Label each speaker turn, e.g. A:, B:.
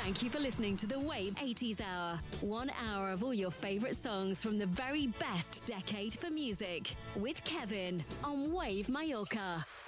A: Thank you for listening to the Wave 80s Hour. 1 hour of all your favourite songs from the very best decade for music. With Kevin on Wave Mallorca.